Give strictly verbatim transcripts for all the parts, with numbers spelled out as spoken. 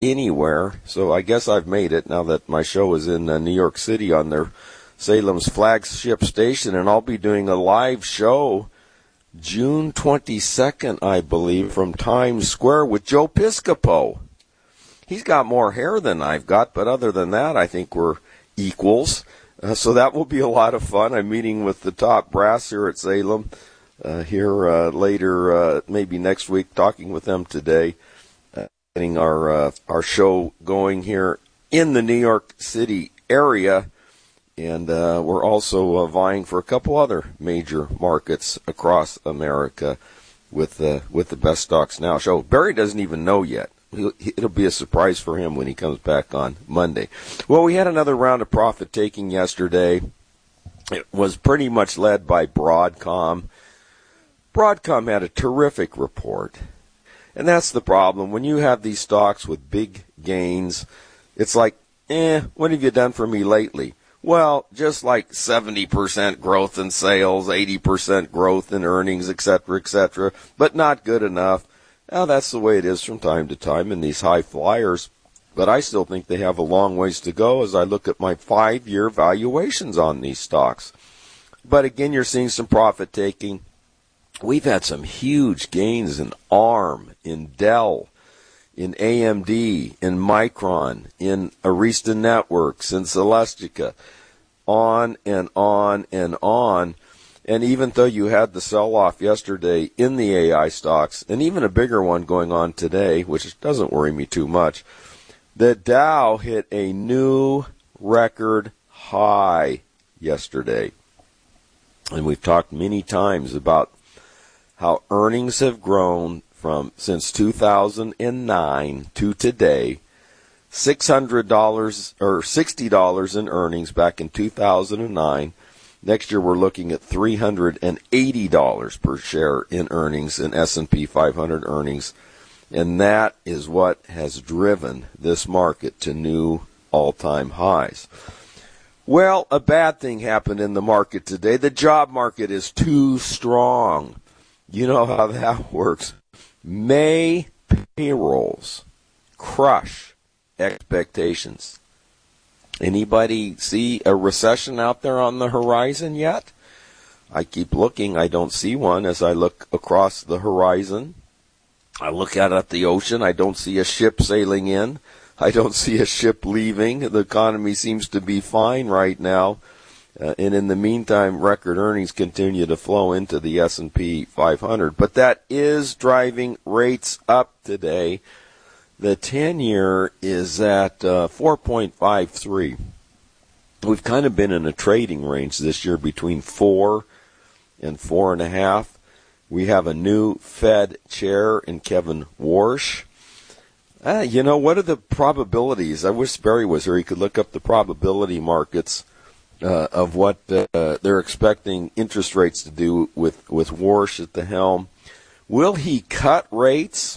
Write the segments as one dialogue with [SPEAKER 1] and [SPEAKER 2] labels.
[SPEAKER 1] anywhere. So I guess I've made it now that my show is in uh, New York City on their Salem's flagship station, and I'll be doing a live show June twenty-second, I believe, from Times Square with Joe Piscopo. He's got more hair than I've got, but other than that, I think we're equals. Uh, so that will be a lot of fun. I'm meeting with the top brass here at Salem uh, here uh, later, uh, maybe next week, talking with them today, uh, getting our uh, our show going here in the New York City area. And uh, we're also uh, vying for a couple other major markets across America with uh, with the Best Stocks Now show. Barry doesn't even know yet. He'll, it'll be a surprise for him when he comes back on Monday. Well, we had another round of profit taking yesterday. It was pretty much led by Broadcom. Broadcom had a terrific report. And that's the problem. When you have these stocks with big gains, it's like, eh, what have you done for me lately? Well, just like seventy percent growth in sales, eighty percent growth in earnings, et cetera, et cetera, but not good enough. Now, that's the way it is from time to time in these high flyers, but I still think they have a long ways to go as I look at my five-year valuations on these stocks. But again, you're seeing some profit taking. We've had some huge gains in ARM, in Dell, in A M D, in Micron, in Arista Networks, in Celestica, on and on and on. And even though you had the sell-off yesterday in the A I stocks, and even a bigger one going on today, which doesn't worry me too much, the Dow hit a new record high yesterday. And we've talked many times about how earnings have grown from since two thousand nine to today. six hundred dollars or sixty dollars in earnings back in two thousand nine. Next year we're looking at three hundred eighty dollars per share in earnings, in S and P five hundred earnings. And that is what has driven this market to new all-time highs. Well, a bad thing happened in the market today. The job market is too strong. You know how that works. May payrolls crush expectations. Anybody see a recession out there on the horizon yet? I keep looking. I don't see one as I look across the horizon. I look out at the ocean. I don't see a ship sailing in. I don't see a ship leaving. The economy seems to be fine right now. Uh, and in the meantime, record earnings continue to flow into the S and P five hundred. But that is driving rates up today. The ten-year is at uh, four point five three. We've kind of been in a trading range this year between four and four and a half. We have a new Fed chair in Kevin Warsh. Uh, you know, what are the probabilities? I wish Barry was here. He could look up the probability markets uh, of what uh, they're expecting interest rates to do with, with Warsh at the helm. Will he cut rates?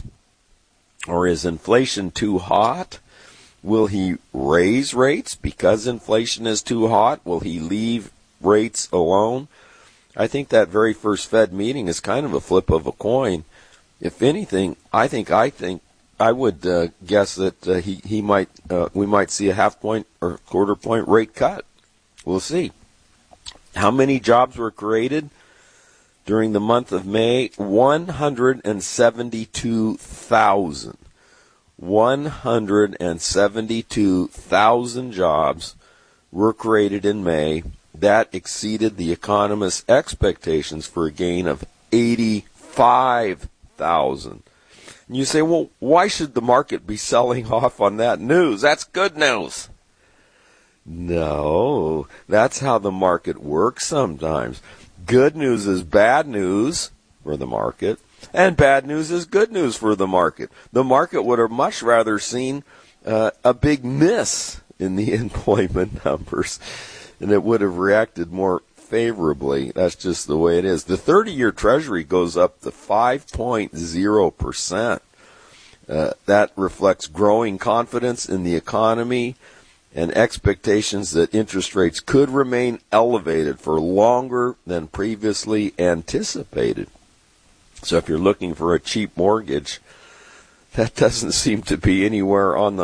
[SPEAKER 1] Or is inflation too hot? Will he raise rates because inflation is too hot? Will he leave rates alone? I think that very first Fed meeting is kind of a flip of a coin. If anything, I think I think I would uh, guess that uh, he he might uh, we might see a half point or quarter point rate cut. We'll see. How many jobs were created during the month of May? one hundred seventy-two thousand. one hundred seventy-two thousand jobs were created in May. That exceeded the economists' expectations for a gain of eighty-five thousand. And you say, well, why should the market be selling off on that news? That's good news. No, that's how the market works sometimes. Good news is bad news for the market, and bad news is good news for the market. The market would have much rather seen uh, a big miss in the employment numbers, and it would have reacted more favorably. That's just the way it is. The thirty-year Treasury goes up to five point zero percent. Uh, that reflects growing confidence in the economy and expectations that interest rates could remain elevated for longer than previously anticipated. So if you're looking for a cheap mortgage, that doesn't seem to be anywhere on the